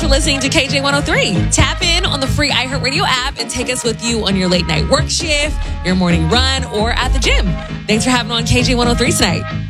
listening to KJ103. Tap in on the free iHeartRadio app and take us with you on your late night work shift, your morning run, or at the gym. Thanks for having on KJ103 tonight.